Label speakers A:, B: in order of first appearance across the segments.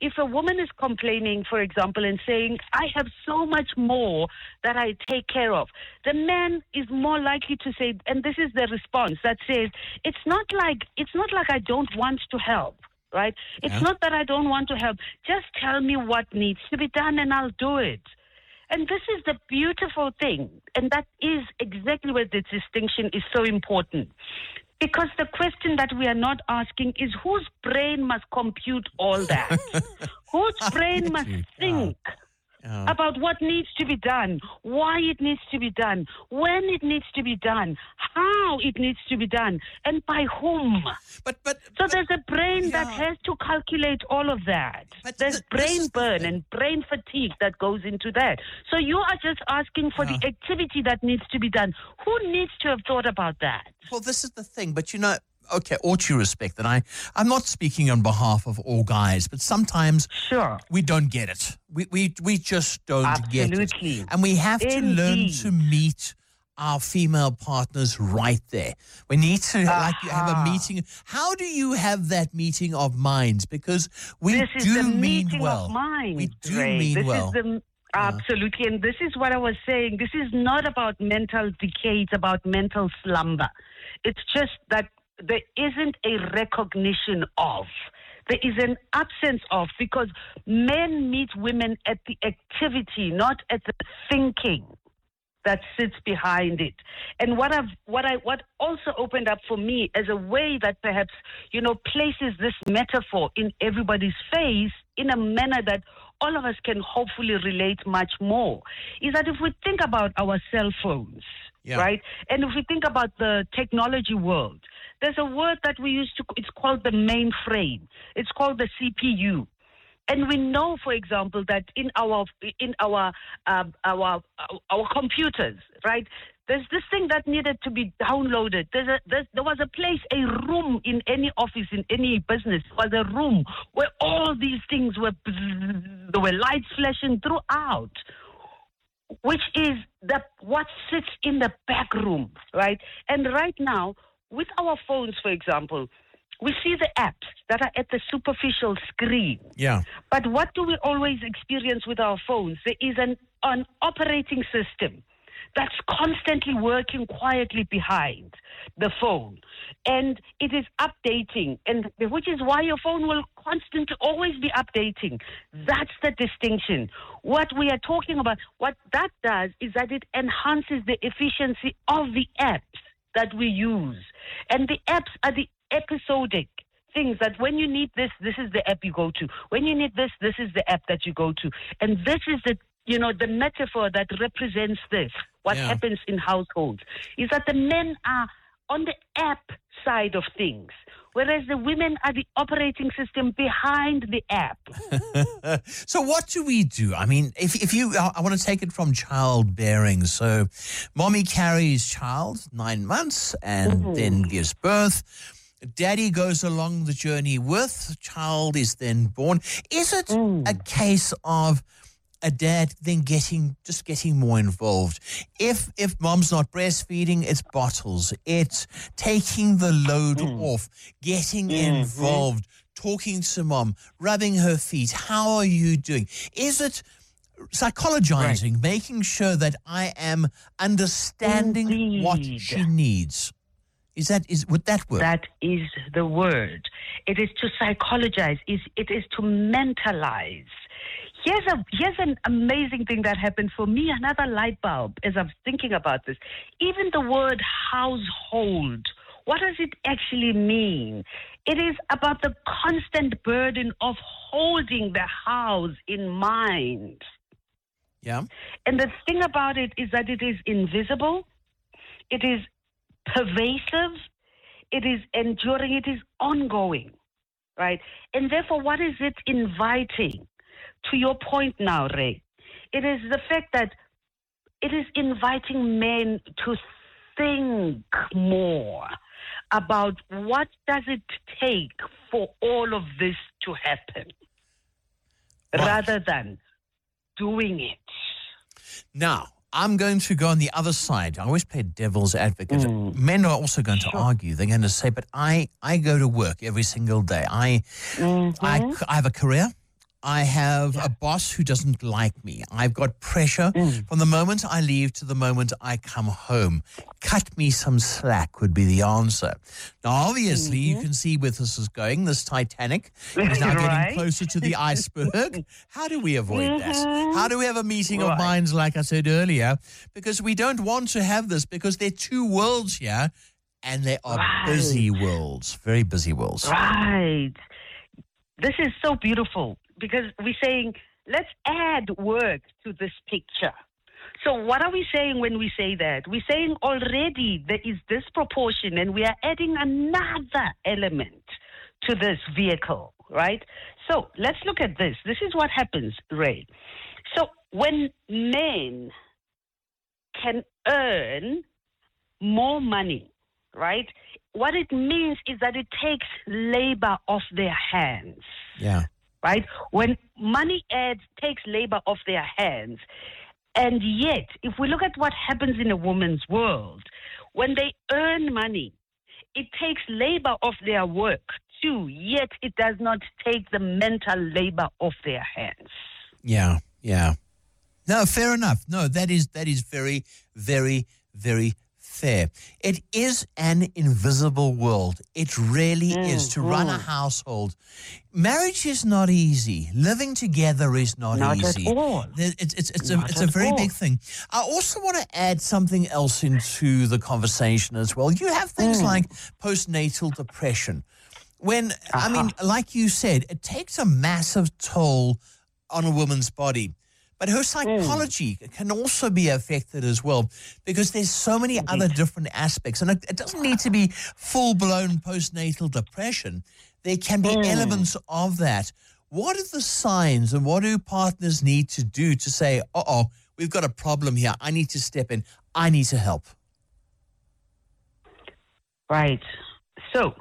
A: if a woman is complaining, for example, and saying, I have so much more that I take care of, the man is more likely to say, and this is the response that says, it's not like I don't want to help. Right? It's not that I don't want to help. Just tell me what needs to be done and I'll do it. And this is the beautiful thing. And that is exactly where the distinction is so important. Because the question that we are not asking is whose brain must compute all that? Whose brain must think about what needs to be done, why it needs to be done, when it needs to be done, how it needs to be done, and by whom. So there's a brain that has to calculate all of that. There's brain burn and brain fatigue that goes into that. So you are just asking for the activity that needs to be done. Who needs to have thought about that?
B: Well, this is the thing, but okay, all due respect, that I'm not speaking on behalf of all guys, but sometimes we don't get it. We just don't get it. And we have to learn to meet our female partners right there. We need to have a meeting. How do you have that meeting of minds? Because we do mean well. We do mean well.
A: Absolutely. And this is what I was saying. This is not about mental decay. It's about mental slumber. It's just that there isn't a recognition of. There is an absence of, because men meet women at the activity, not at the thinking that sits behind it. And what also opened up for me as a way that perhaps, places this metaphor in everybody's face in a manner that all of us can hopefully relate much more, is that if we think about our cell phones, right? And if we think about the technology world, there's a word that we use it's called the mainframe. It's called the CPU. And we know, for example, that in our computers, right, there's this thing that needed to be downloaded. There was a room in any office, in any business, was a room where all these things there were lights flashing throughout, which is what sits in the back room, right? And right now, with our phones, for example, we see the apps that are at the superficial screen.
B: Yeah.
A: But what do we always experience with our phones? There is an operating system that's constantly working quietly behind the phone. And it is updating, and which is why your phone will constantly always be updating. That's the distinction. What we are talking about, what that does is that it enhances the efficiency of the apps that we use. And the apps are the episodic things that when you need this is the app you go to. When you need this is the app that you go to. And this is the metaphor that represents this. What happens in households is that the men are on the app side of things, whereas the women are the operating system behind the app.
B: So what do we do? I mean, I want to take it from childbearing. So mommy carries child 9 months and then gives birth. Daddy goes along the journey with, child is then born. Is it a case of a dad then getting more involved? If mom's not breastfeeding, it's bottles. It's taking the load off, getting involved, talking to mom, rubbing her feet. How are you doing? Is it psychologizing, making sure that I am understanding what she needs? Would that work?
A: That is the word. It is to psychologize. It is to mentalize. Here's an amazing thing that happened for me, another light bulb as I was thinking about this. Even the word household, what does it actually mean? It is about the constant burden of holding the house in mind.
B: Yeah.
A: And the thing about it is that it is invisible, it is pervasive, it is enduring, it is ongoing, right? And therefore, what is it inviting? To your point now, Ray, it is the fact that it is inviting men to think more about what does it take for all of this to happen, rather than doing it.
B: Now, I'm going to go on the other side. I always play devil's advocate. Men are also going to argue. They're going to say, but I go to work every single day. I have a career. I have a boss who doesn't like me. I've got pressure from the moment I leave to the moment I come home. Cut me some slack would be the answer. Now, obviously, you can see where this is going. This Titanic is now getting closer to the iceberg. How do we avoid that? How do we have a meeting of minds, like I said earlier? Because we don't want to have this, because there are two worlds here, and they are busy worlds, very busy worlds.
A: Right. This is so beautiful, because we're saying, let's add work to this picture. So what are we saying when we say that? We're saying already there is disproportion, and we are adding another element to this vehicle, right? So let's look at this. This is what happens, Ray. So when men can earn more money, right? What it means is that it takes labor off their hands.
B: Yeah.
A: Right? When money takes labor off their hands. And yet, if we look at what happens in a woman's world, when they earn money, it takes labor off their work too, yet it does not take the mental labor off their hands.
B: Yeah, yeah. No, fair enough. No, that is very, very, very fair. It is an invisible world. It really is. To run a household, marriage is not easy. Living together is not easy.
A: At all.
B: It's a very big thing. I also want to add something else into the conversation as well. You have things like postnatal depression. When, I mean, like you said, it takes a massive toll on a woman's body. But her psychology can also be affected as well, because there's so many other different aspects. And it doesn't need to be full-blown postnatal depression. There can be elements of that. What are the signs, and what do partners need to do to say, we've got a problem here. I need to step in. I need to help.
A: Right. So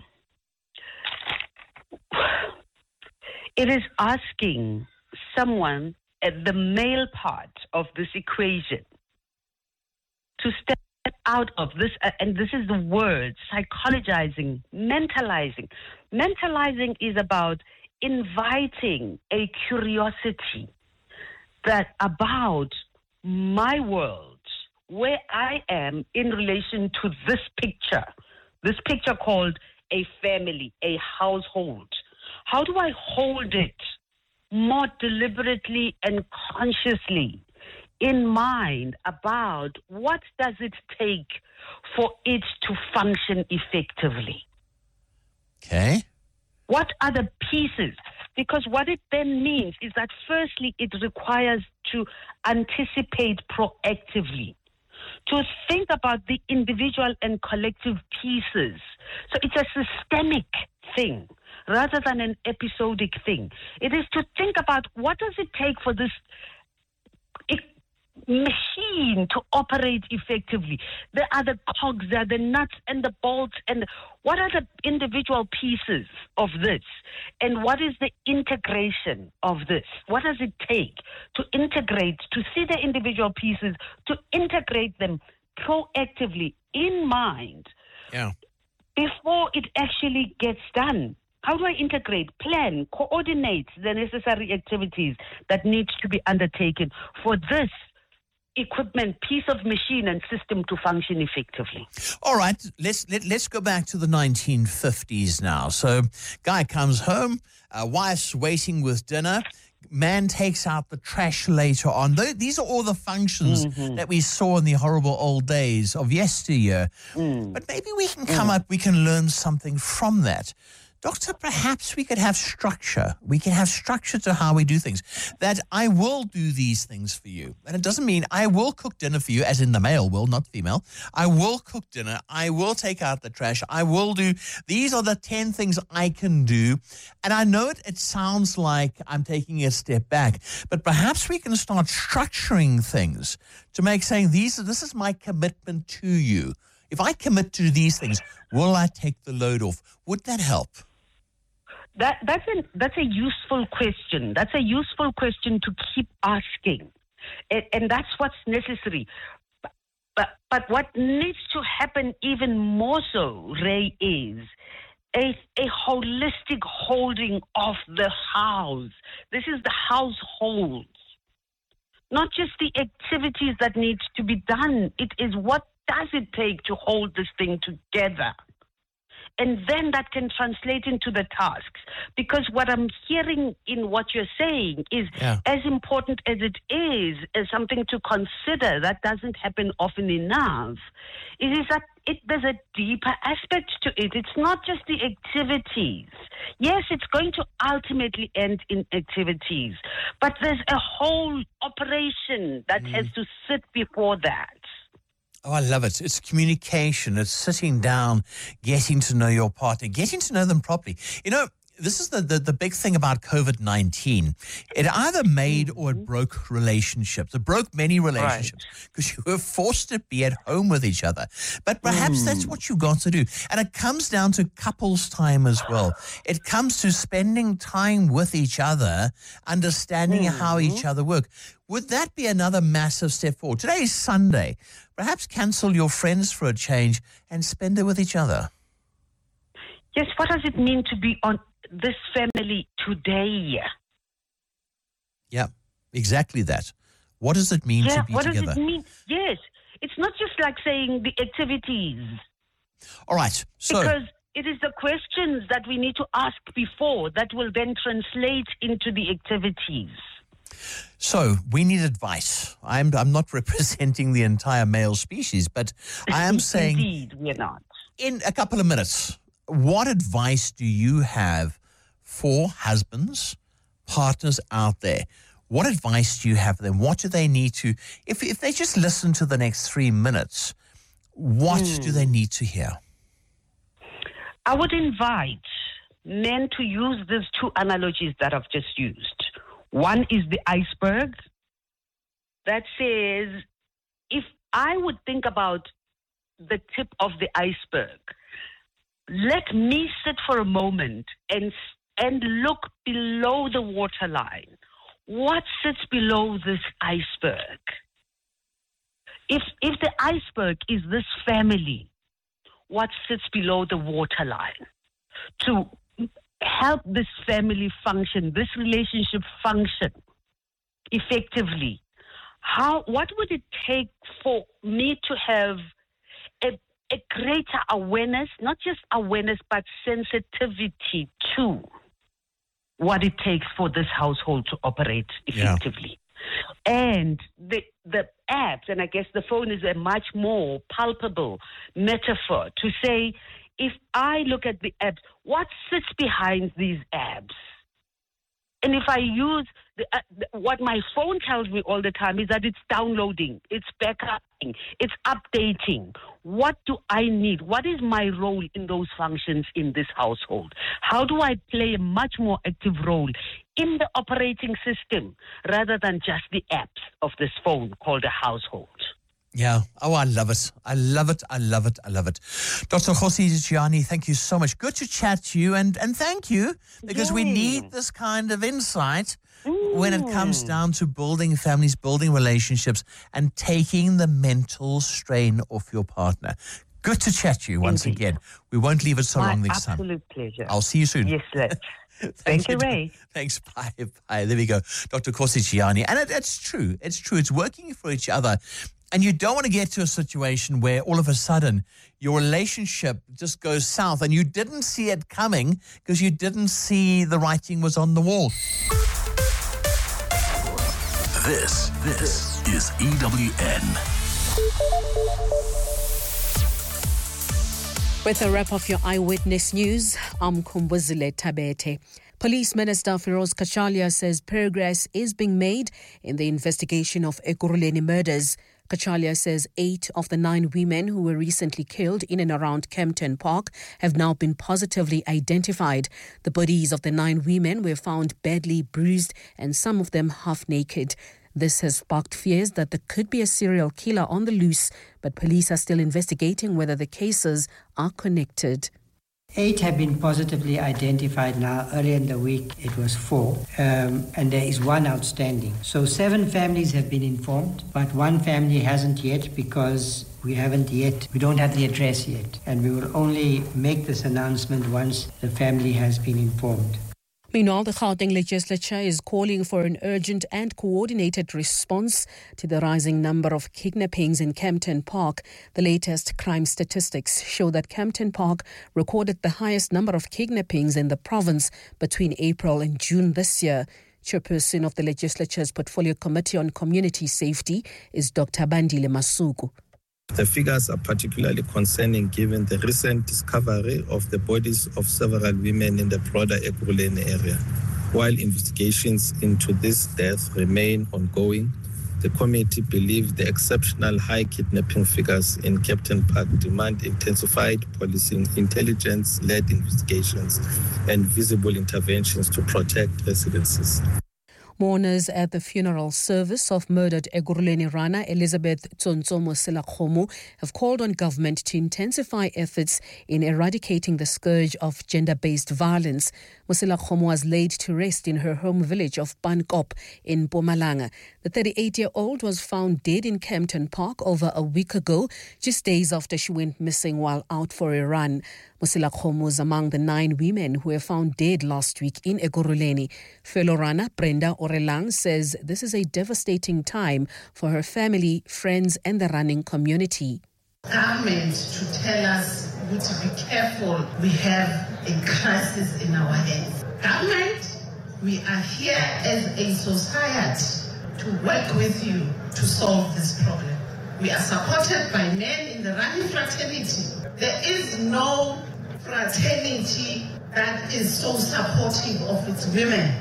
A: it is asking someone at the male part of this equation to step out of this, and this is the word, psychologizing, mentalizing. Mentalizing is about inviting a curiosity that about my world, where I am in relation to this picture called a family, a household. How do I hold it more deliberately and consciously in mind about what does it take for it to function effectively?
B: Okay.
A: What are the pieces? Because what it then means is that firstly, it requires to anticipate proactively, to think about the individual and collective pieces. So it's a systemic thing rather than an episodic thing. It is to think about what does it take for this machine to operate effectively. There are the cogs, there are the nuts and the bolts, and what are the individual pieces of this? And what is the integration of this? What does it take to integrate, to see the individual pieces, to integrate them proactively in mind before it actually gets done? How do I integrate, plan, coordinate the necessary activities that need to be undertaken for this equipment, piece of machine and system to function effectively?
B: All right, let's go back to the 1950s now. So guy comes home, wife's waiting with dinner, man takes out the trash later on. These are all the functions that we saw in the horrible old days of yesteryear. But maybe we can we can learn something from that. Doctor, perhaps we could have structure. We can have structure to how we do things. That I will do these things for you. And it doesn't mean I will cook dinner for you, as in the male will, not female. I will cook dinner. I will take out the trash. I will do. These are the 10 things I can do. And I know it sounds like I'm taking a step back, but perhaps we can start structuring things to make saying this is my commitment to you. If I commit to these things, will I take the load off? Would that help?
A: That's a useful question. That's a useful question to keep asking, and that's what's necessary. But what needs to happen even more so, Ray, is a holistic holding of the house. This is the household. Not just the activities that need to be done. It is what does it take to hold this thing together? And then that can translate into the tasks. Because what I'm hearing in what you're saying is as important as it is as something to consider that doesn't happen often enough, it is that there's a deeper aspect to it. It's not just the activities. Yes, it's going to ultimately end in activities, but there's a whole operation that has to sit before that.
B: Oh, I love it. It's communication. It's sitting down, getting to know your partner, getting to know them properly. You know, this is the big thing about COVID-19. It either made or it broke relationships. It broke many relationships because you were forced to be at home with each other. But perhaps that's what you got to do. And it comes down to couples time as well. It comes to spending time with each other, understanding how each other work. Would that be another massive step forward? Today is Sunday. Perhaps cancel your friends for a change and spend it with each other.
A: Yes, what does it mean to be on this family today?
B: Yeah, exactly that. What does it mean to be
A: what
B: together?
A: Does it mean? Yes, it's not just like saying the activities.
B: All right, so...
A: Because it is the questions that we need to ask before that will then translate into the activities.
B: So we need advice. I'm not representing the entire male species, but I am saying...
A: Indeed, we're not.
B: In a couple of minutes, what advice do you have for husbands, partners out there? What advice do you have for them? What do they need to... If they just listen to the next 3 minutes, what do they need to hear?
A: I would invite men to use these two analogies that I've just used. One is the iceberg that says, if I would think about the tip of the iceberg, let me sit for a moment and look below the waterline. What sits below this iceberg? If the iceberg is this family, what sits below the waterline? To help this family function, this relationship function effectively, what would it take for me to have a greater awareness, not just awareness, but sensitivity to what it takes for this household to operate effectively? And the apps, and I guess the phone is a much more palpable metaphor to say, if I look at the apps, what sits behind these apps? And if I use what my phone tells me all the time is that it's downloading, it's backupping, it's updating. What do I need? What is my role in those functions in this household? How do I play a much more active role in the operating system rather than just the apps of this phone called a household?
B: Yeah. Oh, I love it. I love it. I love it. I love it. Dr. Kgosi Jiyane, thank you so much. Good to chat to you. And thank you, because we need this kind of insight when it comes down to building families, building relationships, and taking the mental strain off your partner. Good to chat to you once again. We won't leave it so long next time.
A: Absolute pleasure.
B: I'll see you soon.
A: Yes, let's. Thank you, Ray.
B: Thanks. Bye. Bye. There we go. Dr. Kgosi Jiyane. And it's true. It's true. It's working for each other. And you don't want to get to a situation where all of a sudden your relationship just goes south and you didn't see it coming because you didn't see the writing was on the wall.
C: This is EWN.
D: With a wrap of your Eyewitness News, I'm Kumbuzile Tabete. Police Minister Feroz Kachalia says progress is being made in the investigation of Ekurhuleni murders. Kachalia says 8 of the 9 women who were recently killed in and around Kempton Park have now been positively identified. The bodies of the 9 women were found badly bruised and some of them half naked. This has sparked fears that there could be a serial killer on the loose, but police are still investigating whether the cases are connected.
E: 8 have been positively identified now. Earlier in the week, it was 4, and there is 1 outstanding. So 7 families have been informed, but 1 family hasn't yet because We don't have the address yet, and we will only make this announcement once the family has been informed.
D: Meanwhile, the Gauteng legislature is calling for an urgent and coordinated response to the rising number of kidnappings in Kempton Park. The latest crime statistics show that Kempton Park recorded the highest number of kidnappings in the province between April and June this year. Chairperson of the legislature's Portfolio Committee on Community Safety is Dr. Bandile Masuku.
F: The figures are particularly concerning given the recent discovery of the bodies of several women in the broader Ekurhuleni area. While investigations into this death remain ongoing, the committee believes the exceptional high kidnapping figures in Kempton Park demand intensified policing, intelligence-led investigations, and visible interventions to protect residences.
D: Mourners at the funeral service of murdered Ekurhuleni Rana Elizabeth Tsonso Moselakgomo have called on government to intensify efforts in eradicating the scourge of gender-based violence. Moselakgomo was laid to rest in her home village of Pankop in Mpumalanga. The 38-year-old was found dead in Kempton Park over a week ago, just days after she went missing while out for a run. Moselakgomo was among the 9 women who were found dead last week in Ekurhuleni. Fellow Rana Brenda Orelang says this is a devastating time for her family, friends and the running community.
G: Government to tell us to be careful. We have a crisis in our hands. Government, we are here as a society to work with you to solve this problem. We are supported by men in the running fraternity. There is no fraternity that is so supportive of its women.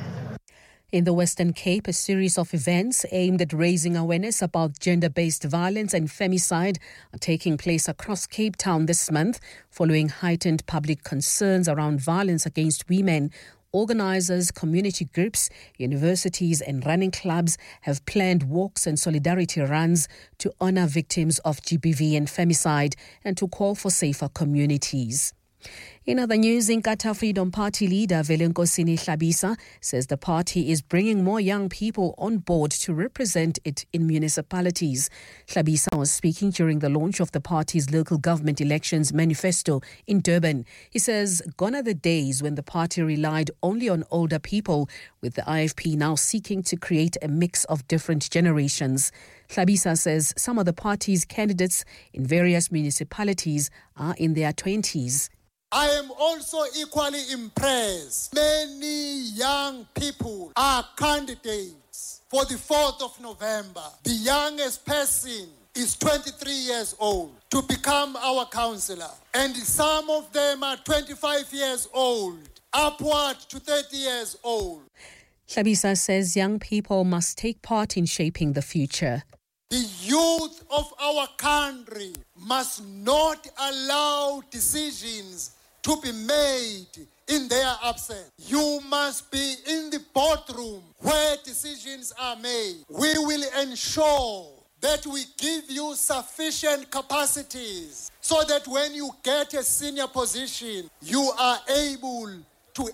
D: In the Western Cape, a series of events aimed at raising awareness about gender-based violence and femicide are taking place across Cape Town this month, following heightened public concerns around violence against women. Organisers, community groups, universities and running clubs have planned walks and solidarity runs to honour victims of GBV and femicide and to call for safer communities. In other news, Inkatha Freedom Party leader Velenkosini Hlabisa says the party is bringing more young people on board to represent it in municipalities. Hlabisa was speaking during the launch of the party's local government elections manifesto in Durban. He says gone are the days when the party relied only on older people, with the IFP now seeking to create a mix of different generations. Hlabisa says some of the party's candidates in various municipalities are in their 20s.
H: I am also equally impressed. Many young people are candidates for the 4th of November. The youngest person is 23 years old to become our councillor. And some of them are 25 years old, upward to 30 years old.
D: Hlabisa says young people must take part in shaping the future.
H: The youth of our country must not allow decisions to be made in their absence. You must be in the boardroom where decisions are made. We will ensure that we give you sufficient capacities so that when you get a senior position, you are able to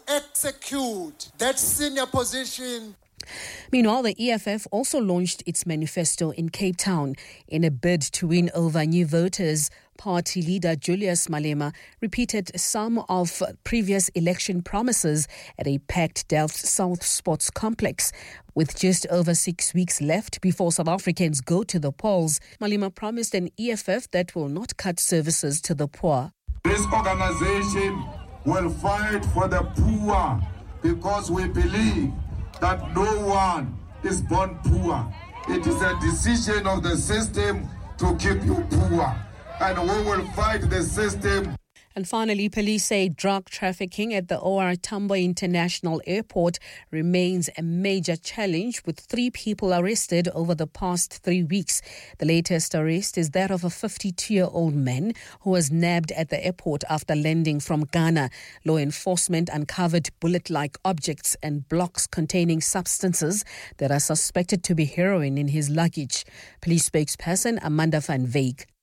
H: execute that senior position.
D: Meanwhile, the EFF also launched its manifesto in Cape Town in a bid to win over new voters. Party leader Julius Malema repeated some of previous election promises at a packed Delft South Sports Complex. With just over 6 weeks left before South Africans go to the polls, Malema promised an EFF that will not cut services to the poor.
I: This organization will fight for the poor because we believe that no one is born poor. It is a decision of the system to keep you poor. And we will fight the system.
D: And finally, police say drug trafficking at the OR Tambo International Airport remains a major challenge, with 3 people arrested over the past 3 weeks. The latest arrest is that of a 52-year-old man who was nabbed at the airport after landing from Ghana. Law enforcement uncovered bullet-like objects and blocks containing substances that are suspected to be heroin in his luggage. Police spokesperson Amanda van Veek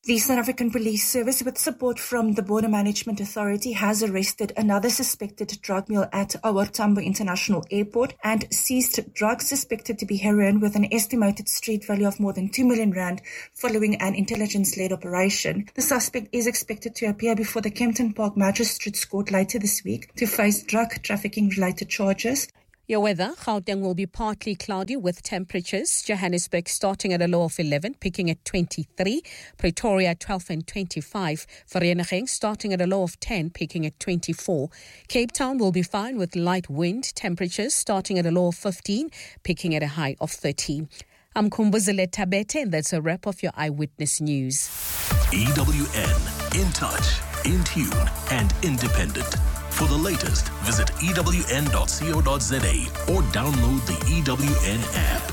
J: The South African Police Service, with support from the Border Management Authority, has arrested another suspected drug mule at OR Tambo International Airport and seized drugs suspected to be heroin with an estimated street value of more than 2 million rand following an intelligence-led operation. The suspect is expected to appear before the Kempton Park Magistrates Court later this week to face drug trafficking-related charges.
D: Your weather, Gauteng will be partly cloudy with temperatures. Johannesburg starting at a low of 11, peaking at 23. Pretoria 12 and 25. Vereeniging starting at a low of 10, peaking at 24. Cape Town will be fine with light wind. Temperatures starting at a low of 15, peaking at a high of 13. I'm Kumbuzile Tabete, and that's a wrap of your Eyewitness News.
C: EWN, in touch, in tune, and independent. For the latest, visit ewn.co.za or download the EWN app.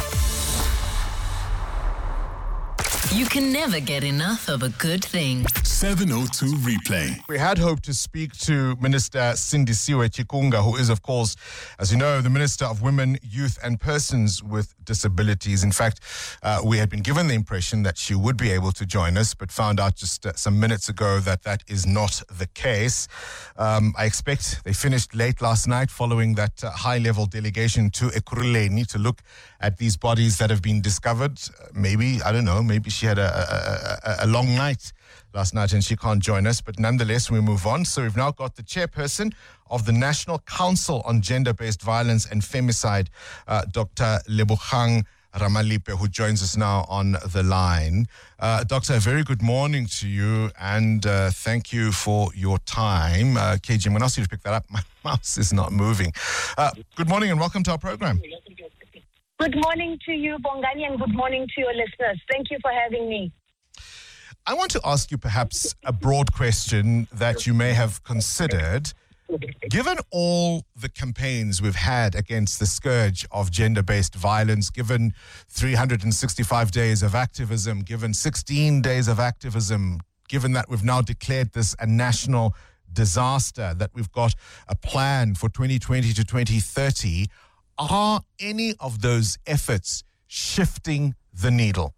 K: You can never get enough of a good thing.
C: 702 replay.
L: We had hoped to speak to Minister Sindisiwe Chikunga, who is, of course, as you know, the Minister of Women, Youth and Persons with Disabilities. In fact, we had been given the impression that she would be able to join us, but found out just some minutes ago that that is not the case. I expect they finished late last night following that high-level delegation to Ekurhuleni to look at these bodies that have been discovered. Maybe, I don't know, maybe she had a long night last night and she can't join us, but nonetheless we move on. So we've now got the chairperson of the National Council on Gender-Based Violence and Femicide, Dr. Lebogang Ramalipe, who joins us now on the line. Doctor, a very good morning to you, and thank you for your time. KG, I'm going to ask you to pick that up. My mouse is not moving. Good morning and welcome to our program.
M: Good morning to you, Bongani, and good morning to your listeners. Thank you for having me.
L: I want to ask you perhaps a broad question that you may have considered. Given all the campaigns we've had against the scourge of gender-based violence, given 365 days of activism, given 16 days of activism, given that we've now declared this a national disaster, that we've got a plan for 2020 to 2030, are any of those efforts shifting the needle?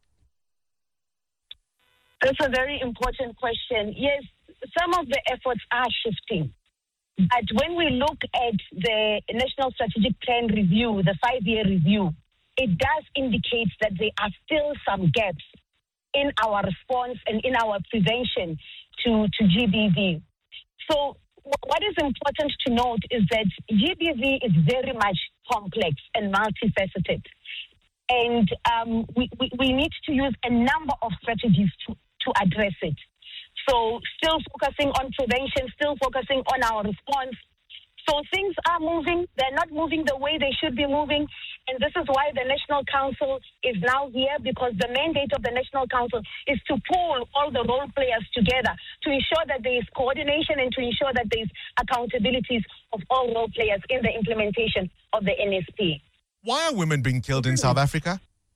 M: That's a very important question. Yes, some of the efforts are shifting. But when we look at the National Strategic Plan review, the 5-year review, it does indicate that there are still some gaps in our response and in our prevention to GBV. So what is important to note is that GBV is very much complex and multifaceted. And we need to use a number of strategies to address it. So still focusing on prevention, still focusing on our response. So things are moving. They're not moving the way they should be moving. And this is why the National Council is now here, because the mandate of the National Council is to pull all the role players together to ensure that there is coordination and to ensure that there is accountabilities of all role players in the implementation of the NSP.
L: Why are women being killed in South Africa?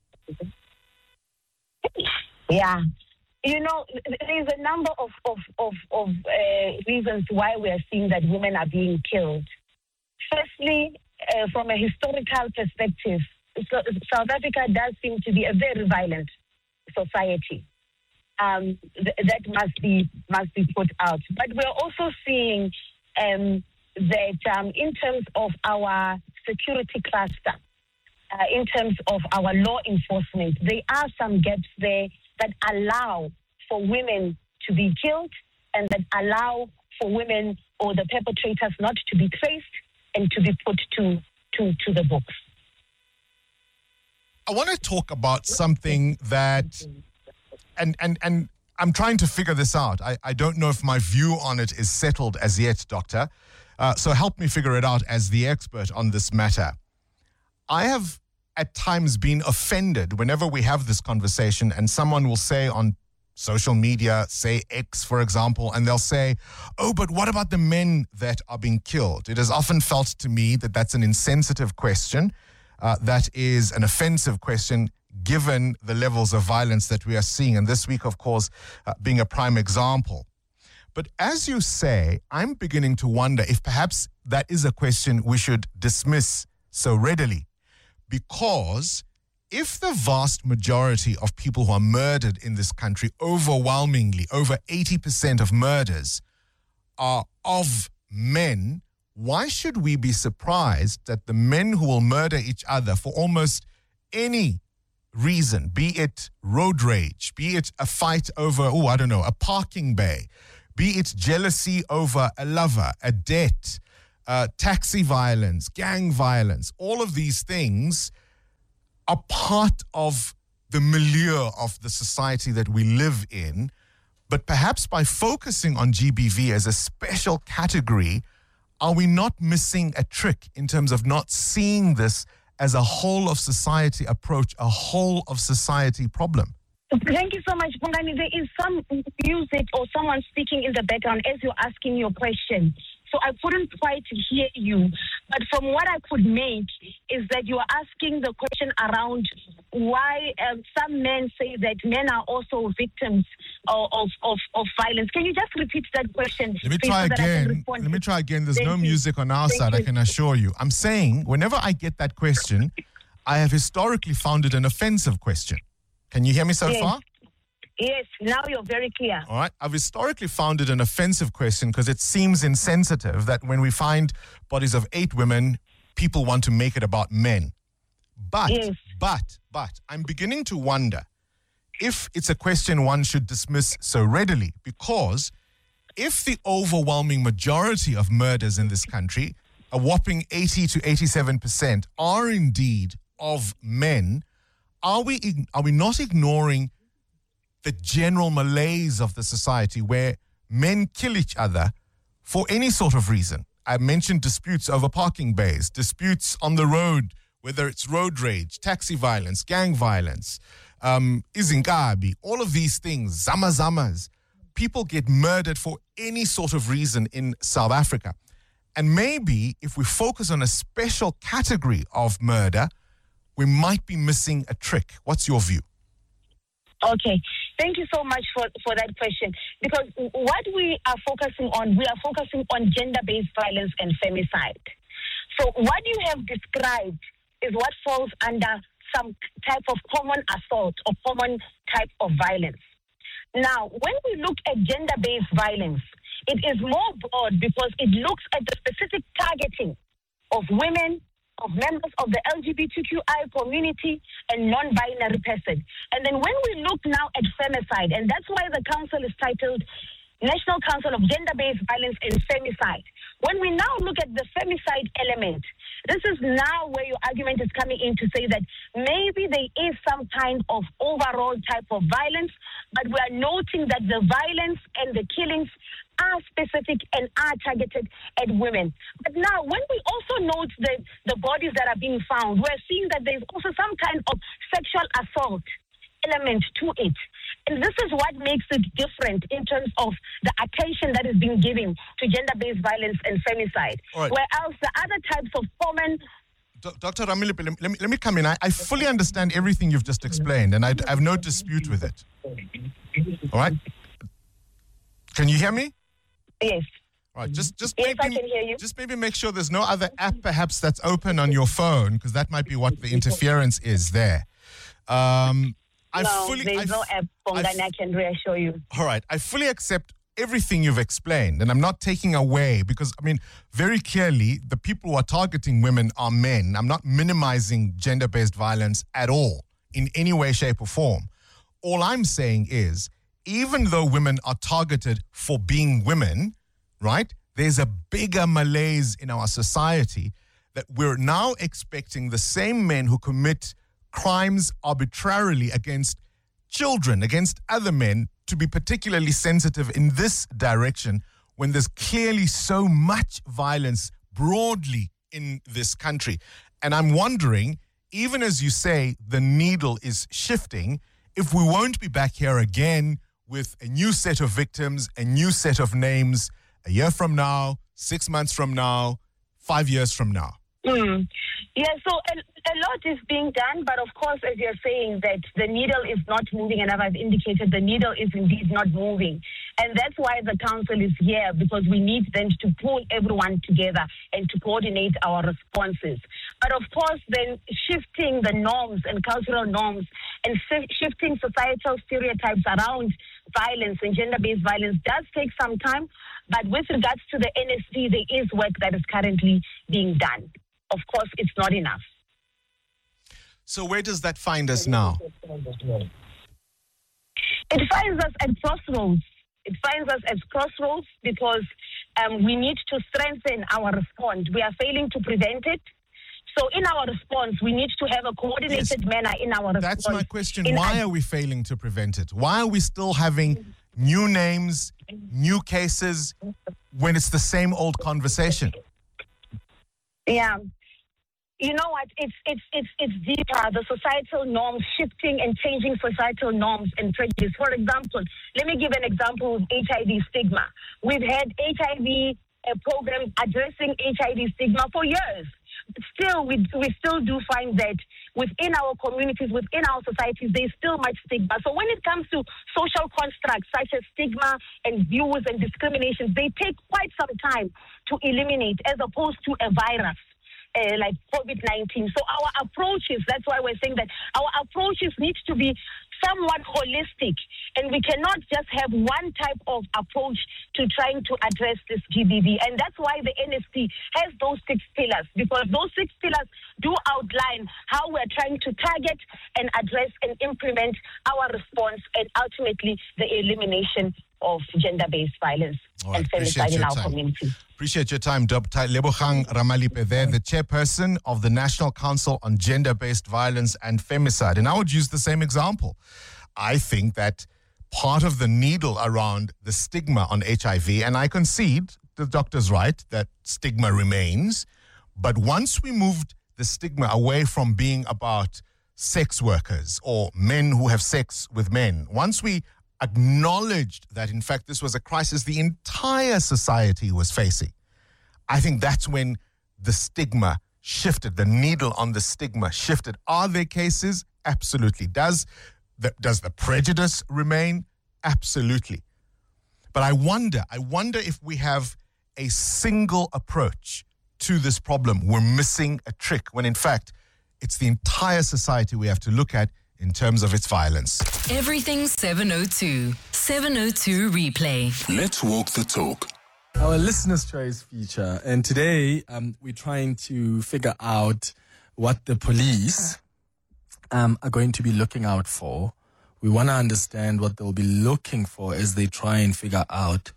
M: Yeah. You know, there's a number of reasons why we are seeing that women are being killed. Firstly, from a historical perspective, South Africa does seem to be a very violent society. That must be put out. But we're also seeing that in terms of our security cluster, in terms of our law enforcement, there are some gaps there that allow for women to be killed and that allow for women or the perpetrators not to be traced and to be put to the books.
L: I want to talk about something that, and I'm trying to figure this out. I don't know if my view on it is settled as yet, Doctor. So help me figure it out as the expert on this matter. I have at times been offended whenever we have this conversation and someone will say on social media, say X, for example, and they'll say, oh, but what about the men that are being killed? It has often felt to me that that's an insensitive question, that is an offensive question, given the levels of violence that we are seeing. And this week, of course, being a prime example. But as you say, I'm beginning to wonder if perhaps that is a question we should dismiss so readily. Because if the vast majority of people who are murdered in this country, overwhelmingly, over 80% of murders, are of men, why should we be surprised that the men who will murder each other for almost any reason, be it road rage, be it a fight over, a parking bay, be it jealousy over a lover, a debt, taxi violence, gang violence, all of these things are part of the milieu of the society that we live in. But perhaps by focusing on GBV as a special category, are we not missing a trick in terms of not seeing this as a whole of society approach, a whole of society problem?
M: Thank you so much, Bongani. There is some music or someone speaking in the background as you're asking your question. So I couldn't quite hear you. But from what I could make is that you are asking the question around why some men say that men are also victims of violence. Can you just repeat that question?
L: Let me try again. There's no music on our side, I can assure you. I'm saying whenever I get that question, I have historically found it an offensive question. Can you hear me so far?
M: Yes, now you're very clear.
L: All right. I've historically found it an offensive question because it seems insensitive that when we find bodies of 8 women, people want to make it about men. But I'm beginning to wonder if it's a question one should dismiss so readily, because if the overwhelming majority of murders in this country, a whopping 80 to 87%, are indeed of men, are we not ignoring the general malaise of the society where men kill each other for any sort of reason? I mentioned disputes over parking bays, disputes on the road, whether it's road rage, taxi violence, gang violence, izinkabi, all of these things, zamazamas. People get murdered for any sort of reason in South Africa. And maybe if we focus on a special category of murder, we might be missing a trick. What's your view?
M: Okay. Thank you so much for that question. Because what we are focusing on gender-based violence and femicide. So what you have described is what falls under some type of common assault or common type of violence. Now, when we look at gender-based violence, it is more broad because it looks at the specific targeting of women, of members of the LGBTQI community, and non-binary person. And then when we look now at femicide, and that's why the council is titled National Council of Gender-Based Violence and Femicide. When we now look at the femicide element, this is now where your argument is coming in to say that maybe there is some kind of overall type of violence, but we are noting that the violence and the killings are specific and are targeted at women. But now, when we also note the bodies that are being found, we're seeing that there's also some kind of sexual assault element to it. And this is what makes it different in terms of the attention that is being given to gender-based violence and femicide. Right. Whereas the other types of common...
L: Dr. Ramilipe, let me come in. I fully understand everything you've just explained, and I have no dispute with it. All right? Can you hear me?
M: Yes.
L: Right. Just
M: yes, I can hear you.
L: Just maybe make sure there's no other app perhaps that's open on your phone, because that might be what the interference is there.
M: There's no app, Bongani, I can reassure you.
L: All right. I fully accept everything you've explained, and I'm not taking away, because, I mean, very clearly, the people who are targeting women are men. I'm not minimizing gender-based violence at all, in any way, shape, or form. All I'm saying is, even though women are targeted for being women, right, there's a bigger malaise in our society that we're now expecting the same men who commit crimes arbitrarily against children, against other men, to be particularly sensitive in this direction when there's clearly so much violence broadly in this country. And I'm wondering, even as you say the needle is shifting, if we won't be back here again with a new set of victims, a new set of names, a year from now, 6 months from now, 5 years from now.
M: Yeah, so A lot is being done, but of course, as you're saying, that the needle is not moving, and as I've indicated, the needle is indeed not moving. And that's why the council is here, because we need them to pull everyone together and to coordinate our responses. But of course, then shifting the norms and cultural norms and shifting societal stereotypes around violence and gender-based violence does take some time. But with regards to the NSD, there is work that is currently being done. Of course, it's not enough.
L: So where does that find us now?
M: It finds us at crossroads. It finds us at crossroads because we need to strengthen our response. We are failing to prevent it. So in our response, we need to have a coordinated manner in our response.
L: That's my question. Why are we failing to prevent it? Why are we still having new names, new cases, when it's the same old conversation?
M: Yeah. You know what? It's deeper. The societal norms, shifting and changing societal norms and prejudice. For example, let me give an example of HIV stigma. We've had HIV program addressing HIV stigma for years. Still, we still do find that within our communities, within our societies, there's still much stigma. So when it comes to social constructs such as stigma and views and discrimination, they take quite some time to eliminate as opposed to a virus. Like COVID-19. So our approaches, that's why we're saying that our approaches need to be somewhat holistic, and we cannot just have one type of approach to trying to address this GBV. And that's why the NSD has those 6 pillars, because those 6 pillars do outline how we're trying to target and address and implement our response and ultimately the elimination of gender-based violence and femicide in our community.
L: Appreciate your time, Dr. Lebogang Ramalipe there, the chairperson of the National Council on Gender-Based Violence and Femicide. And I would use the same example. I think that part of the needle around the stigma on HIV, and I concede, the doctor's right, that stigma remains, but once we moved the stigma away from being about sex workers or men who have sex with men, once we acknowledged that, in fact, this was a crisis the entire society was facing, I think that's when the stigma shifted, the needle on the stigma shifted. Are there cases? Absolutely. Does the prejudice remain? Absolutely. But I wonder if we have a single approach to this problem. We're missing a trick when, in fact, it's the entire society we have to look at in terms of its violence.
K: Everything 702. 702 replay.
C: Let's walk the talk.
N: Our listener's choice feature. And today we're trying to figure out what the police are going to be looking out for. We want to understand what they'll be looking for as they try and figure out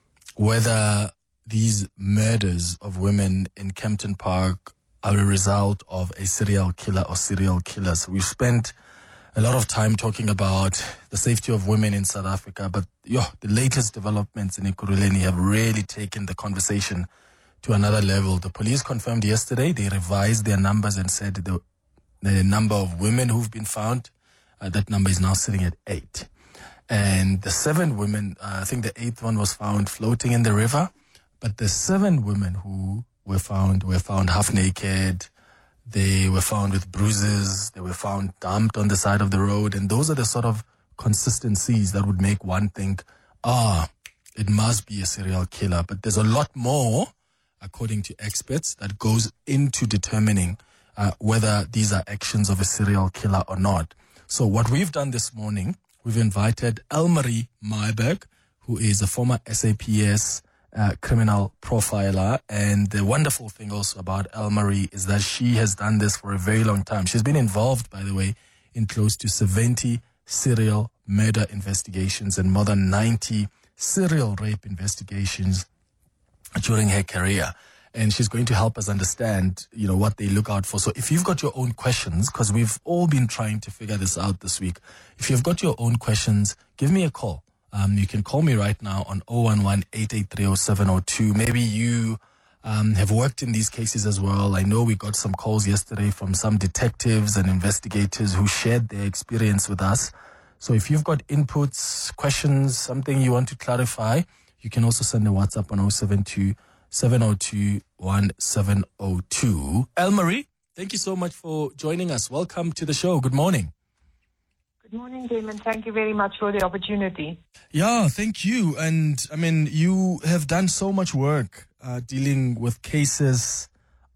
N: whether these murders of women in Kempton Park are a result of a serial killer or serial killers. We've spent a lot of time talking about the safety of women in South Africa, but the latest developments in Ekurhuleni have really taken the conversation to another level. The police confirmed yesterday they revised their numbers and said the number of women who've been found, that number is now sitting at 8. And the 7 women, I think the 8th one was found floating in the river, but the 7 women who were found half naked. They were found with bruises. They were found dumped on the side of the road. And those are the sort of consistencies that would make one think, it must be a serial killer. But there's a lot more, according to experts, that goes into determining whether these are actions of a serial killer or not. So what we've done this morning, we've invited Elmarie Myberg, who is a former SAPS criminal profiler, and the wonderful thing also about Elmarie is that she has done this for a very long time. She's been involved, by the way, in close to 70 serial murder investigations and more than 90 serial rape investigations during her career. And she's going to help us understand, what they look out for. So if you've got your own questions, because we've all been trying to figure this out this week, if you've got your own questions, give me a call. You can call me right now on 011-883-0702. Maybe you have worked in these cases as well. I know we got some calls yesterday from some detectives and investigators who shared their experience with us. So if you've got inputs, questions, something you want to clarify, you can also send a WhatsApp on 072-702-1702. Elmarie, thank you so much for joining us. Welcome to the show. Good morning.
O: Good morning, Damon. Thank you very much for the opportunity.
N: Yeah, thank you. And I mean, you have done so much work dealing with cases,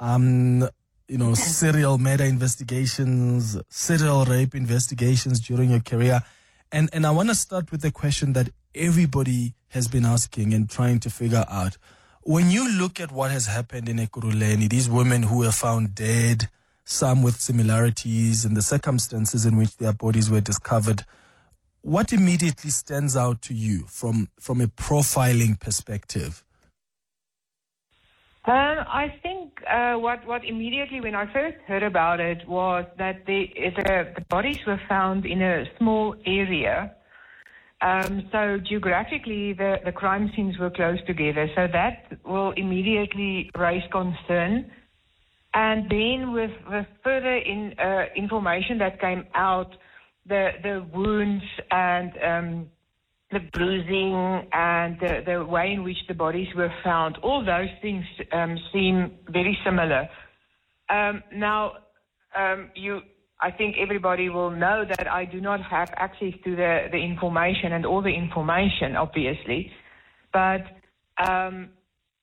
N: serial murder investigations, serial rape investigations during your career. And I want to start with the question that everybody has been asking and trying to figure out. When you look at what has happened in Ekurhuleni, these women who were found dead, some with similarities in the circumstances in which their bodies were discovered, what immediately stands out to you from a profiling perspective?
O: I think what immediately, when I first heard about it, was that the bodies were found in a small area. So geographically, the crime scenes were close together. So that will immediately raise concern. And then with further information that came out, the wounds and the bruising and the way in which the bodies were found, all those things seem very similar. I think everybody will know that I do not have access to the information and all the information, obviously. But in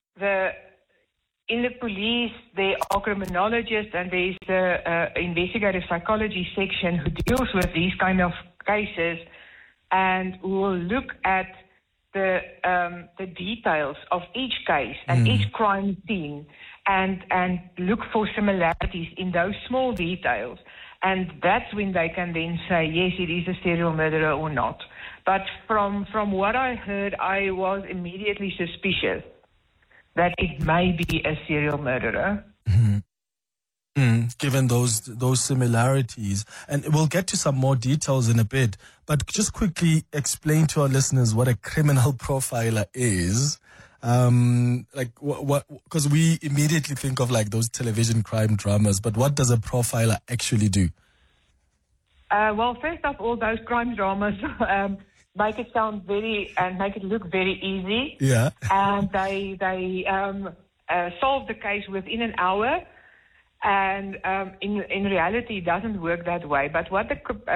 O: the police, there are criminologists and there is the investigative psychology section who deals with these kind of cases and who will look at the details of each case and each crime scene and look for similarities in those small details. And that's when they can then say, yes, it is a serial murderer or not. But from what I heard, I was immediately suspicious that it may be a serial murderer.
N: Given those similarities. And we'll get to some more details in a bit. But just quickly explain to our listeners what a criminal profiler is. Because we immediately think of like those television crime dramas, but what does a profiler actually do?
O: Well, first of all, those crime dramas make it sound make it look very easy.
N: Yeah.
O: And they solve the case within an hour. And in reality, it doesn't work that way. But what a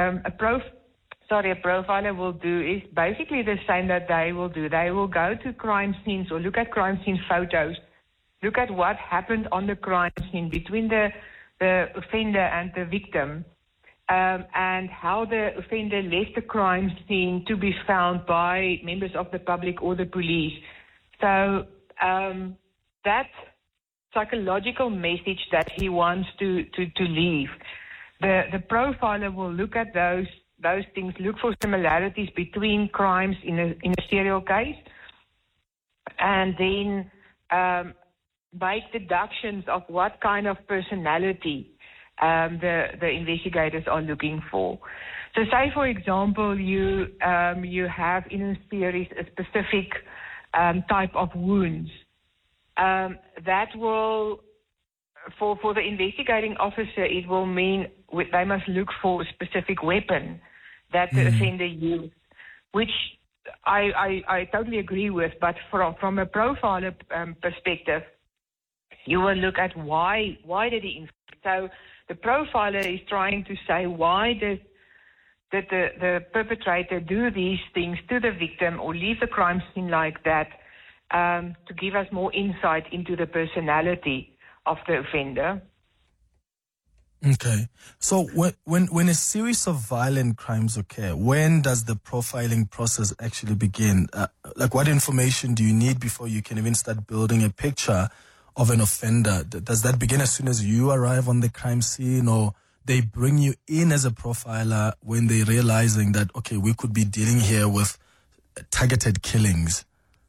O: profiler will do is basically the same that they will do. They will go to crime scenes or look at crime scene photos, look at what happened on the crime scene between the offender and the victim, and how the offender left the crime scene to be found by members of the public or the police. So that psychological message that he wants to leave, the profiler will look at those things, look for similarities between crimes in a serial case, and then make deductions of what kind of personality the investigators are looking for. So say, for example, you have in a series a specific type of wounds. That will, for the investigating officer, it will mean they must look for a specific weapon that the offender used, which I totally agree with. But from a profiler perspective, you will look at why did he inflict. So the profiler is trying to say, why did the perpetrator do these things to the victim or leave the crime scene like that, to give us more insight into the personality of the offender.
N: Okay. So when a series of violent crimes occur, when does the profiling process actually begin? What information do you need before you can even start building a picture of an offender? Does that begin as soon as you arrive on the crime scene, or they bring you in as a profiler when they're realizing that, okay, we could be dealing here with targeted killings?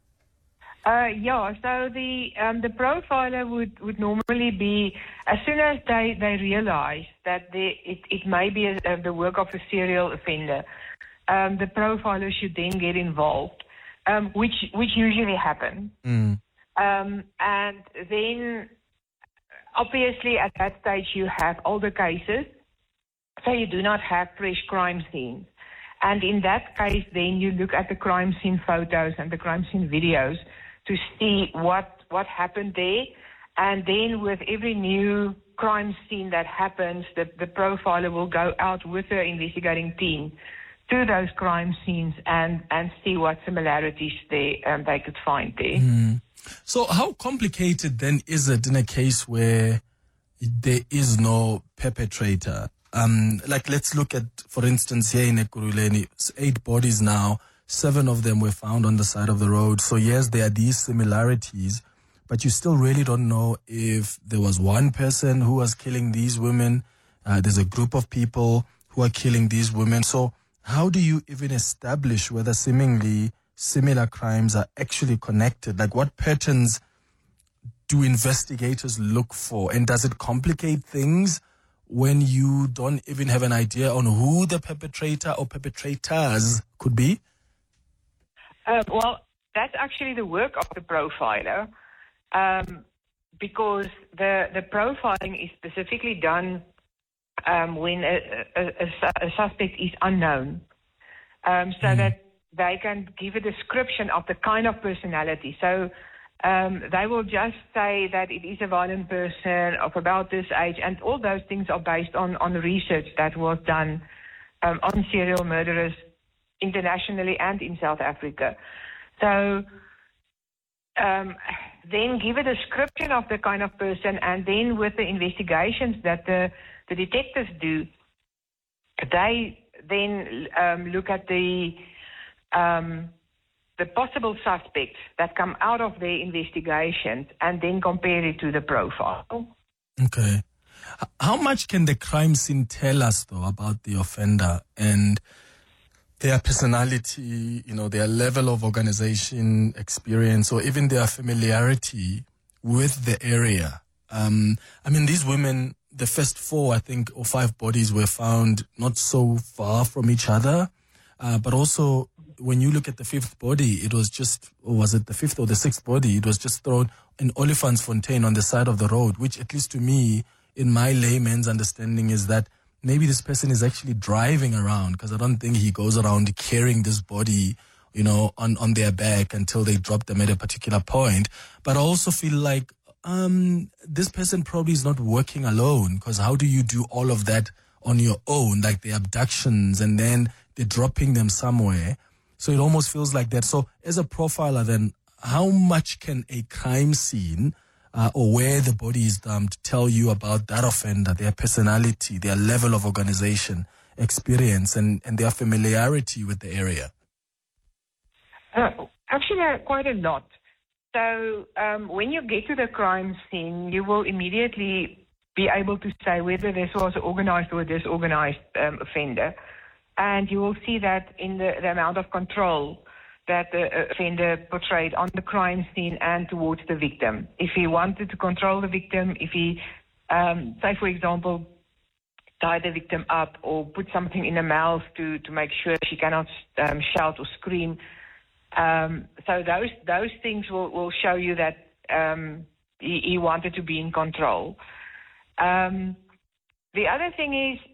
O: So the profiler would normally be, as soon as they realize that it may be the work of a serial offender, the profiler should then get involved, which usually happen. And then, obviously, at that stage, you have older cases, so you do not have fresh crime scenes. And in that case, then you look at the crime scene photos and the crime scene videos to see what happened there. And then with every new crime scene that happens, the profiler will go out with the investigating team to those crime scenes and see what similarities they could find there.
N: So how complicated then is it in a case where there is no perpetrator? Like, let's look at, for instance, here in Ekurhuleni, 8 bodies now, 7 of them were found on the side of the road. So yes, there are these similarities, but you still really don't know if there was one person who was killing these women. There's a group of people who are killing these women. So how do you even establish whether seemingly similar crimes are actually connected? Like, what patterns do investigators look for? And does it complicate things when you don't even have an idea on who the perpetrator or perpetrators could be?
O: Well, that's actually the work of the profiler, because the profiling is specifically done when a suspect is unknown, so that they can give a description of the kind of personality. So they will just say that it is a violent person of about this age, and all those things are based on research that was done on serial murderers internationally and in South Africa. So then give a description of the kind of person, and then with the investigations that the detectives do, they then look at the possible suspects that come out of their investigations and then compare it to the profile.
N: Okay. How much can the crime scene tell us, though, about the offender and their personality, their level of organization, experience, or even their familiarity with the area? These women, the first 4, I think, or 5 bodies were found not so far from each other, but also when you look at the 5th body, it was just, or was it the 5th or the 6th body? It was just thrown in Olifantsfontein on the side of the road, which at least to me, in my layman's understanding, is that maybe this person is actually driving around, because I don't think he goes around carrying this body, on their back until they drop them at a particular point. But I also feel like this person probably is not working alone, because how do you do all of that on your own, like the abductions and then they're dropping them somewhere? So it almost feels like that. So as a profiler, then, how much can a crime scene or where the body is dumped tell you about that offender, their personality, their level of organization, experience, and their familiarity with the area?
O: Actually, quite a lot. So when you get to the crime scene, you will immediately be able to say whether this was an organized or disorganized offender. And you will see that in the amount of control that the offender portrayed on the crime scene and towards the victim. If he wanted to control the victim, if he, say for example, tie the victim up or put something in her mouth to make sure she cannot shout or scream. So those things will show you that he wanted to be in control. The other thing is,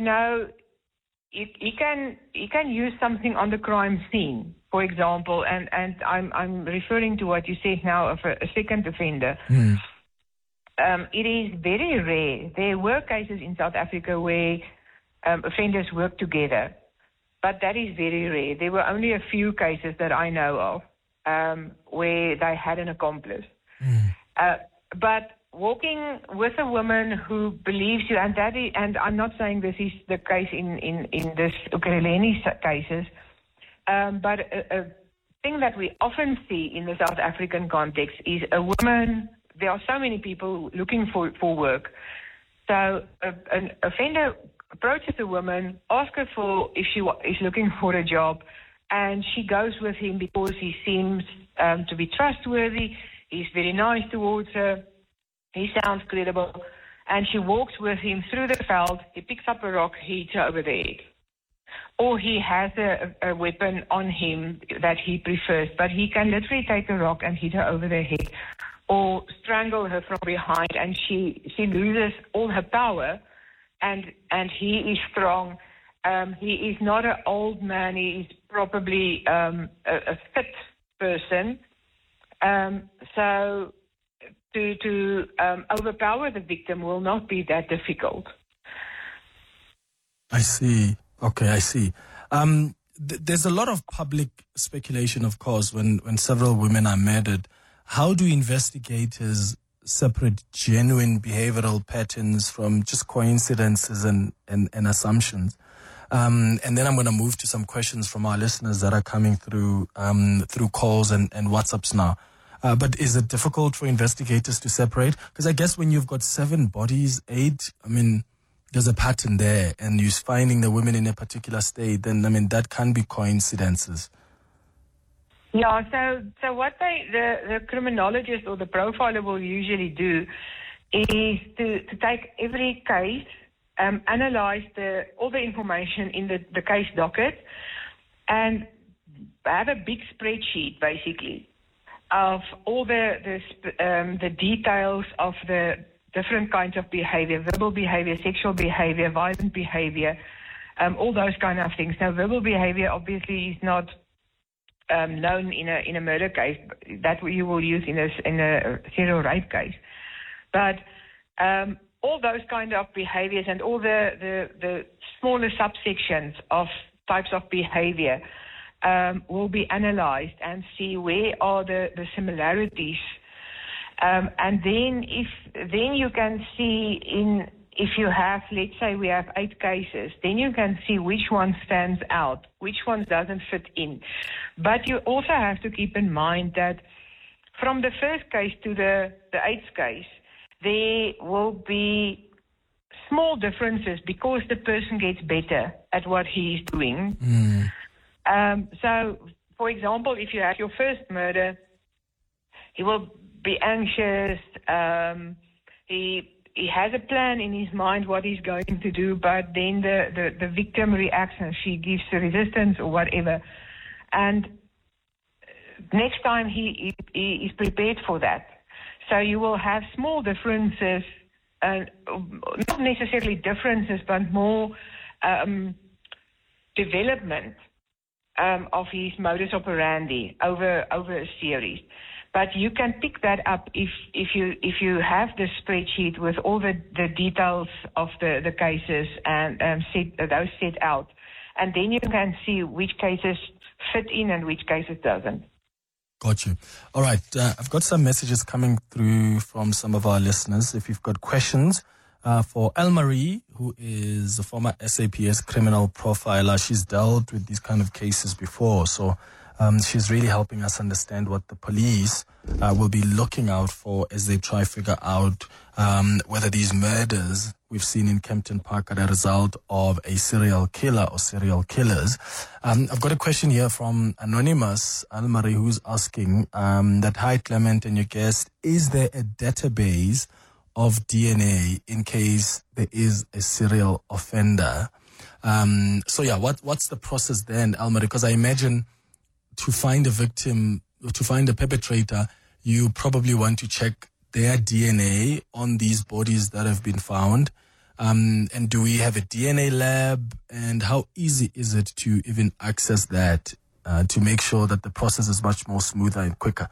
O: he can use something on the crime scene, for example, and I'm referring to what you said now of a second offender. It is very rare. There were cases in South Africa where offenders work together, but that is very rare. There were only a few cases that I know of where they had an accomplice. But walking with a woman who believes you, and I'm not saying this is the case in this Ekurhuleni cases, but a thing that we often see in the South African context is a woman. There are so many people looking for work. So an offender approaches a woman, asks her if she is looking for a job, and she goes with him because he seems to be trustworthy. He's very nice towards her. He sounds credible, and she walks with him through the veld. He picks up a rock, hits her over the head. Or he has a weapon on him that he prefers, but he can literally take a rock and hit her over the head, or strangle her from behind, and she loses all her power, and he is strong. He is not an old man. He is probably a fit person. So to overpower the victim will not be that difficult.
N: I see. Okay, I see. There's a lot of public speculation, of course, when several women are murdered. How do investigators separate genuine behavioral patterns from just coincidences and assumptions? And then I'm going to move to some questions from our listeners that are coming through calls and WhatsApps now. But is it difficult for investigators to separate? Because I guess when you've got 7 bodies, 8, I mean, there's a pattern there, and you're finding the women in a particular state, then, I mean, that can be coincidences.
O: Yeah, so what the criminologist or the profiler will usually do is to take every case, analyze all the information in the case docket, and have a big spreadsheet, basically, of all the details of the different kinds of behavior, verbal behavior, sexual behavior, violent behavior, all those kind of things. Now, verbal behavior obviously is not known in a murder case. That you will use in a serial rape case. But all those kind of behaviors and all the smaller subsections of types of behavior will be analyzed and see where are the similarities. And then you can see if you have, let's say we have 8 cases, then you can see which one stands out, which one doesn't fit in. But you also have to keep in mind that from the first case to the 8th case, there will be small differences because the person gets better at what he is doing. So, for example, if you have your first murder, he will be anxious. He has a plan in his mind what he's going to do, but then the victim reacts and she gives resistance or whatever. And next time he is prepared for that. So you will have small differences, not necessarily differences, but more development of his modus operandi over a series. But you can pick that up if you have the spreadsheet with all the details of the cases and those set out, and then you can see which cases fit in and which cases doesn't.
N: Got you. All right. I've got some messages coming through from some of our listeners. If you've got questions for Elmarie, who is a former SAPS criminal profiler, she's dealt with these kind of cases before, so she's really helping us understand what the police will be looking out for as they try to figure out whether these murders we've seen in Kempton Park are a result of a serial killer or serial killers. I've got a question here from Anonymous, Almarie, who's asking that, hi Clement and your guest, is there a database of DNA in case there is a serial offender? So yeah, what's the process then, Almarie? Because I imagine to find a victim, to find a perpetrator, you probably want to check their DNA on these bodies that have been found. And do we have a DNA lab? And how easy is it to even access that to make sure that the process is much more smoother and quicker?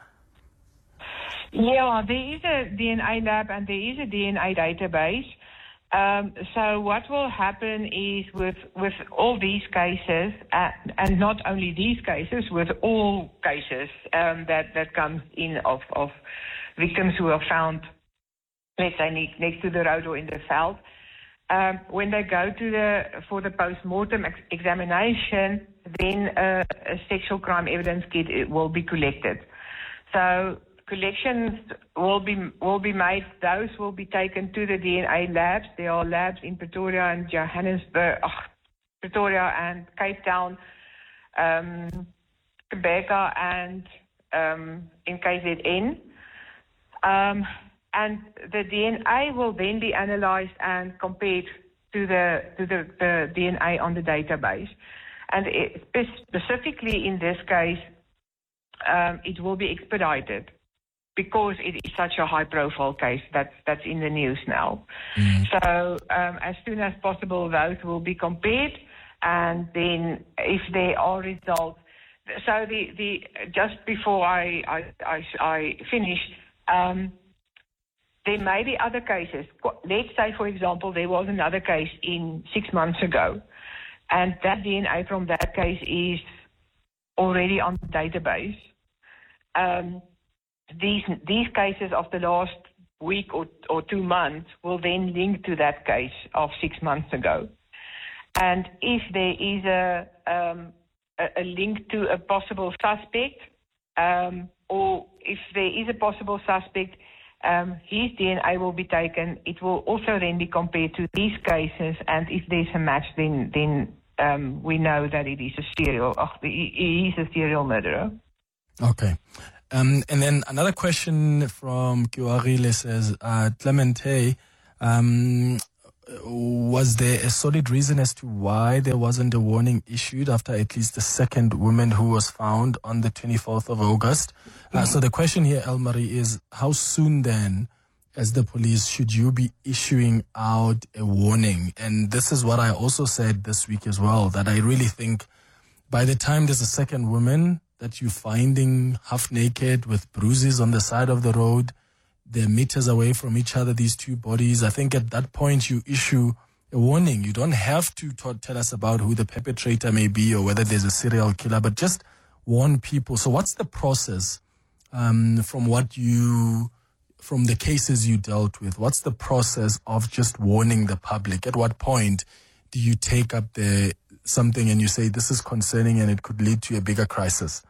O: Yeah, there is a DNA lab and there is a DNA database. So what will happen is with all these cases, and not only these cases, with all cases that comes in of victims who are found, let's say, next to the road or in the veld, when they go for the post-mortem examination, then a sexual crime evidence kit will be collected. So collections will be made. Those will be taken to the DNA labs. There are labs in Pretoria and Johannesburg, Pretoria and Cape Town, Quebec and in KZN. And the DNA will then be analyzed and compared to the DNA on the database. And specifically in this case, it will be expedited, because it is such a high-profile case that's in the news now. So as soon as possible, those will be compared, and then if there are results. So just before I finish, there may be other cases. Let's say, for example, there was another case 6 months ago, and that DNA from that case is already on the database. These cases of the last week or 2 months will then link to that case of 6 months ago. And if there is a link to a possible suspect, or if there is a possible suspect, his DNA will be taken. It will also then be compared to these cases, and if there's a match, then we know that it is he is a serial murderer.
N: Okay. And then another question from Kiwarile says, Clemente, was there a solid reason as to why there wasn't a warning issued after at least the second woman who was found on the 24th of August? So the question here, Elmarie, is how soon then, as the police, should you be issuing out a warning? And this is what I also said this week as well, that I really think by the time there's a second woman that you're finding half naked with bruises on the side of the road, they're meters away from each other, these two bodies, I think at that point you issue a warning. You don't have to tell us about who the perpetrator may be or whether there's a serial killer, but just warn people. So what's the process from the cases you dealt with? What's the process of just warning the public? At what point do you take up something and you say this is concerning and it could lead to a bigger crisis?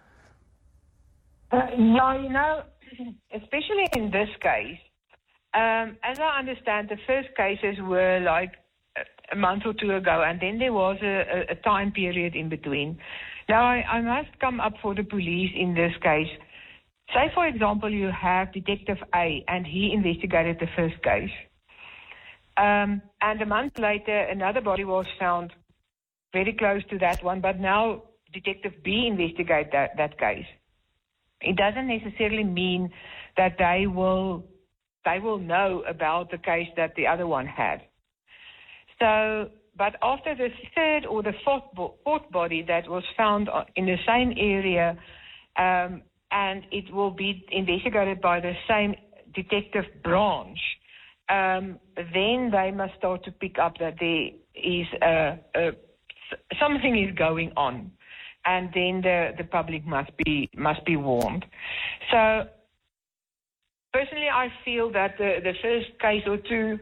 O: Yeah, especially in this case, as I understand, the first cases were like a month or two ago, and then there was a time period in between. Now, I must come up for the police in this case. Say, for example, you have Detective A, and he investigated the first case. And a month later, another body was found very close to that one, but now Detective B investigated that case. It doesn't necessarily mean that they will know about the case that the other one had. So, but after the third or the fourth body that was found in the same area, and it will be investigated by the same detective branch, then they must start to pick up that there is something is going on. And then the public must be warned. So personally, I feel that the first case or two,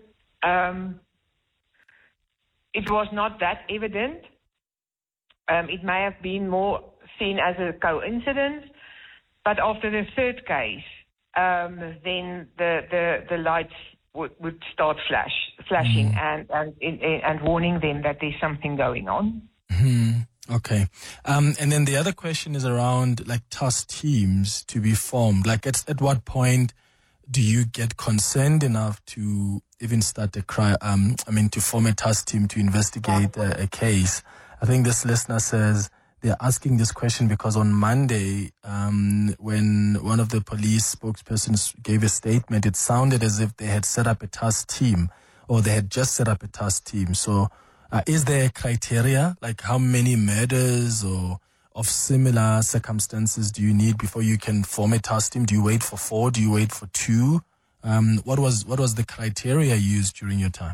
O: it was not that evident. It may have been more seen as a coincidence, but after the third case, then the lights would start flashing and warning them that there's something going on.
N: Mm-hmm. Okay. And then the other question is around like task teams to be formed. Like at what point do you get concerned enough to even start to form a task team to investigate a case? I think this listener says they're asking this question because on Monday, when one of the police spokespersons gave a statement, it sounded as if they had set up a task team or they had just set up a task team. So is there a criteria, like how many murders or of similar circumstances do you need before you can form a task team? Do you wait for 4? Do you wait for 2? What was the criteria used during your time?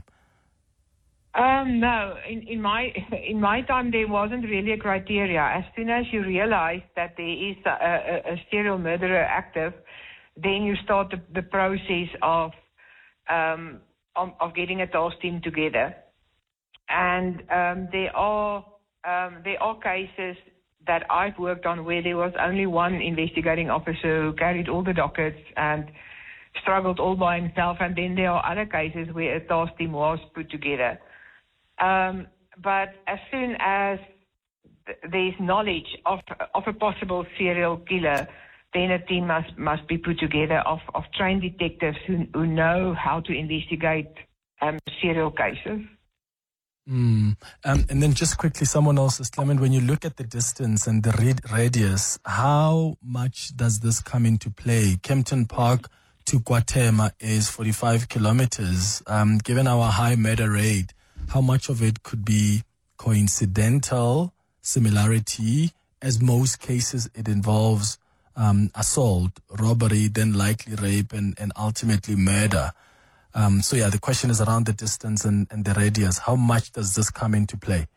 O: No, in my time there wasn't really a criteria. As soon as you realize that there is a serial murderer active, then you start the process of getting a task team together. And there are cases that I've worked on where there was only one investigating officer who carried all the dockets and struggled all by himself, and then there are other cases where a task team was put together. But as soon as there's knowledge of a possible serial killer, then a team must be put together of trained detectives who know how to investigate serial cases.
N: And then just quickly, someone else is, Clement, when you look at the distance and the radius, how much does this come into play? Kempton Park to KwaThema is 45 kilometers. Given our high murder rate, how much of it could be coincidental similarity, as most cases it involves assault, robbery, then likely rape, and ultimately murder. So the question is around the distance and the radius. How much does this come into play?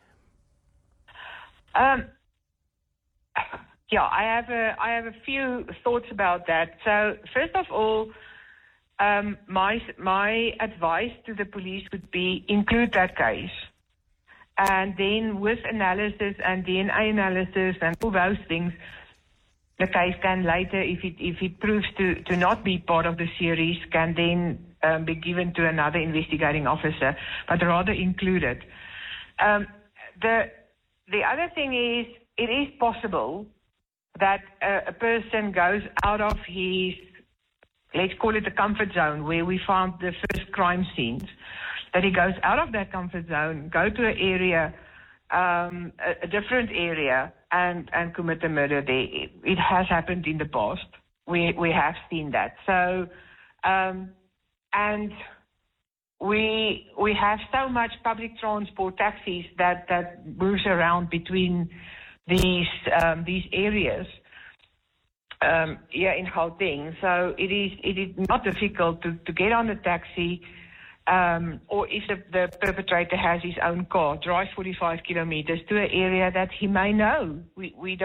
O: I have a few thoughts about that. So first of all, my advice to the police would be include that case, and then with analysis and DNA analysis and all those things, the case can later, if it proves to not be part of the series, can then be given to another investigating officer, but rather included. The other thing is, it is possible that a person goes out of his, let's call it the comfort zone, where we found the first crime scenes, that he goes out of that comfort zone, go to an area, a different area, and commit a murder there. It has happened in the past. We have seen that. So, and we have so much public transport, taxis that moves around between these areas in Gauteng. So it is not difficult to get on a taxi, or if the perpetrator has his own car, drive 45 kilometers to an area that he may know. We